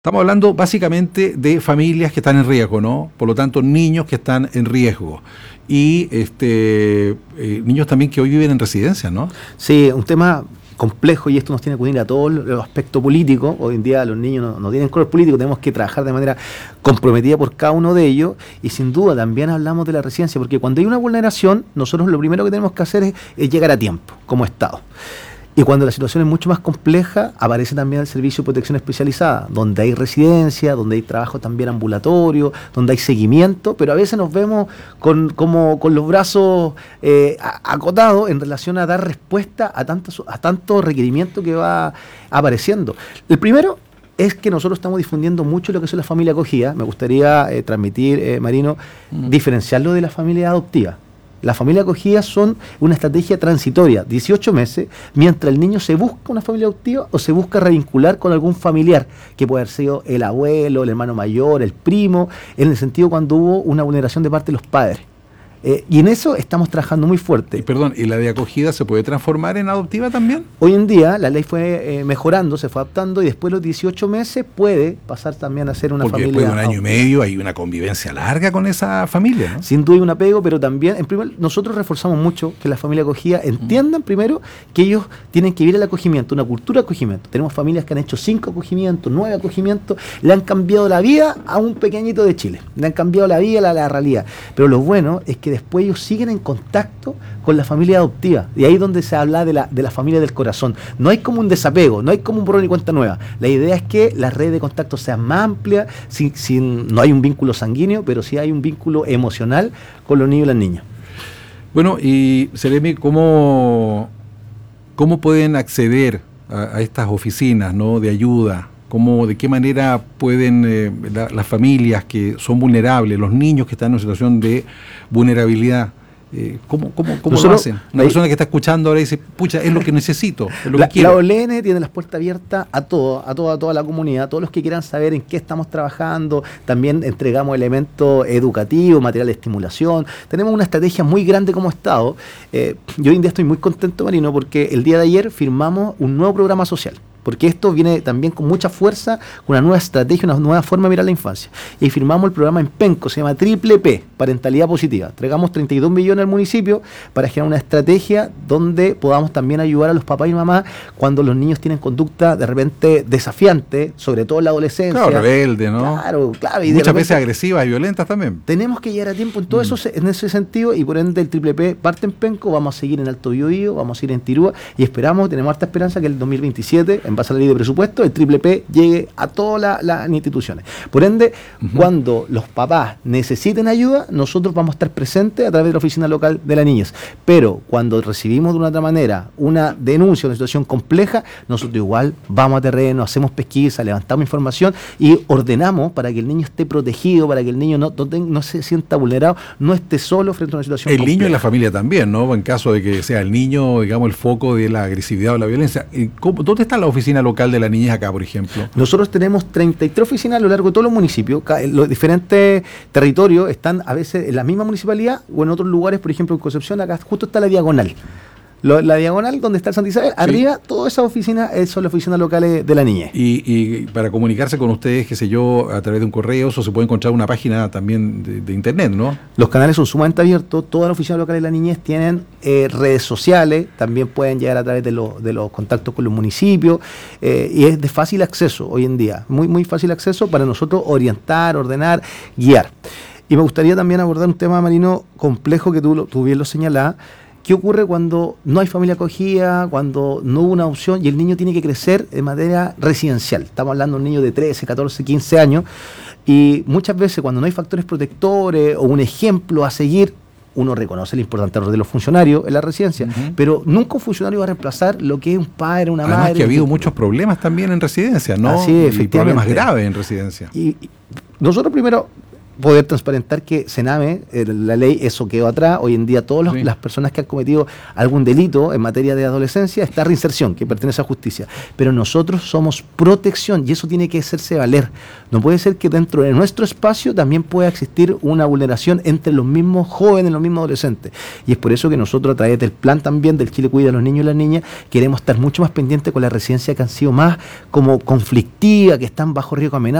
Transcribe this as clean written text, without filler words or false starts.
Estamos hablando básicamente de familias que están en riesgo, ¿no? Por lo tanto, niños que están en riesgo. Y niños también que hoy viven en residencias, ¿no? Sí, un tema complejo, y esto nos tiene que unir a todo el aspecto político. Hoy en día los niños no tienen color político, tenemos que trabajar de manera comprometida por cada uno de ellos, y sin duda también hablamos de la residencia, porque cuando hay una vulneración, nosotros lo primero que tenemos que hacer es llegar a tiempo, como Estado. Y cuando la situación es mucho más compleja, aparece también el servicio de protección especializada, donde hay residencia, donde hay trabajo también ambulatorio, donde hay seguimiento, pero a veces nos vemos con los brazos acotados en relación a dar respuesta a tanto requerimiento que va apareciendo. El primero es que nosotros estamos difundiendo mucho lo que son las familias acogidas. Me gustaría transmitir, Marino, diferenciarlo de la familia adoptiva. Las familias acogidas son una estrategia transitoria, 18 meses, mientras el niño se busca una familia adoptiva o se busca revincular con algún familiar, que puede haber sido el abuelo, el hermano mayor, el primo, en el sentido cuando hubo una vulneración de parte de los padres. Y en eso estamos trabajando muy fuerte. Y perdón, ¿y la de acogida se puede transformar en adoptiva también? Hoy en día la ley fue mejorando, se fue adaptando, y después de los 18 meses puede pasar también a ser una familia. Porque después de un año y medio hay una convivencia larga con esa familia, ¿no? Sin duda hay un apego, pero también, nosotros reforzamos mucho que las familias acogidas entiendan primero que ellos tienen que vivir el acogimiento, una cultura de acogimiento. Tenemos familias que han hecho 5 acogimientos, 9 acogimientos, le han cambiado la vida a un pequeñito de Chile, le han cambiado la vida, la realidad. Pero lo bueno es que después ellos siguen en contacto con la familia adoptiva, y ahí es donde se habla de la familia del corazón. No hay como un desapego, no hay como un borrón y cuenta nueva. La idea es que la red de contacto sea más amplia, no hay un vínculo sanguíneo, pero sí hay un vínculo emocional con los niños y las niñas. Bueno, y Seremi, ¿cómo pueden acceder a estas oficinas, ¿no?, de ayuda? ¿De qué manera pueden las familias que son vulnerables, los niños que están en una situación de vulnerabilidad, cómo lo hacen? Una persona que está escuchando ahora dice, pucha, es lo que necesito, es lo que quiero. La OLN tiene las puertas abiertas a toda la comunidad, a todos los que quieran saber en qué estamos trabajando. También entregamos elementos educativos, material de estimulación. Tenemos una estrategia muy grande como Estado. Yo hoy en día estoy muy contento, Marino, porque el día de ayer firmamos un nuevo programa social. Porque esto viene también con mucha fuerza, con una nueva estrategia, una nueva forma de mirar la infancia. Y firmamos el programa en Penco, se llama Triple P, Parentalidad Positiva. Entregamos 32 millones al municipio para generar una estrategia donde podamos también ayudar a los papás y mamás cuando los niños tienen conducta de repente desafiante, sobre todo en la adolescencia. Claro, rebelde, ¿no? Claro. Y muchas veces agresivas y violentas también. Tenemos que llegar a tiempo en todo eso, en ese sentido, y por ende el Triple P parte en Penco, vamos a seguir en Alto Biobío, vamos a ir en Tirúa, y tenemos harta esperanza que el 2027, en base a la ley de presupuesto, el Triple P llegue a todas las instituciones. Por ende, cuando los papás necesiten ayuda, nosotros vamos a estar presentes a través de la oficina local de la niñez. Pero cuando recibimos de una otra manera una denuncia, una situación compleja, nosotros igual vamos a terreno, hacemos pesquisa, levantamos información y ordenamos para que el niño esté protegido, para que el niño no se sienta vulnerado, no esté solo frente a una situación compleja. El niño y la familia también, ¿no? En caso de que sea el niño, digamos, el foco de la agresividad o la violencia. ¿Dónde está la oficina local de la niñez acá, por ejemplo? Nosotros tenemos 33 oficinas a lo largo de todos los municipios. Los diferentes territorios están a veces en la misma municipalidad o en otros lugares. Por ejemplo, en Concepción, acá justo está la Diagonal. La Diagonal, donde está el Santa Isabel, sí. Arriba, todas esas oficinas son las oficinas locales de la niñez. Y para comunicarse con ustedes, qué sé yo, a través de un correo, eso se puede encontrar una página también de internet, ¿no? Los canales son sumamente abiertos, todas las oficinas locales de la niñez tienen redes sociales, también pueden llegar a través de los contactos con los municipios, y es de fácil acceso hoy en día, muy, muy fácil acceso para nosotros orientar, ordenar, guiar. Y me gustaría también abordar un tema, Marino, complejo que tú bien lo señalás. ¿Qué ocurre cuando no hay familia acogida, cuando no hubo una opción y el niño tiene que crecer de manera residencial? Estamos hablando de un niño de 13, 14, 15 años, y muchas veces cuando no hay factores protectores o un ejemplo a seguir, uno reconoce el importante rol de los funcionarios en la residencia, pero nunca un funcionario va a reemplazar lo que es un padre, una madre. Además que ha habido muchos problemas también en residencia, ¿no? Así, efectivamente. Problemas graves en residencia. Y nosotros primero poder transparentar que Sename, la ley, eso quedó atrás. Hoy en día todas las personas que han cometido algún delito en materia de adolescencia está reinserción, que pertenece a justicia. Pero nosotros somos protección y eso tiene que hacerse valer. No puede ser que dentro de nuestro espacio también pueda existir una vulneración entre los mismos jóvenes, los mismos adolescentes. Y es por eso que nosotros, a través del plan también del Chile Cuida a los Niños y las Niñas, queremos estar mucho más pendientes con la residencia que han sido más como conflictiva, que están bajo riesgo de amenaza.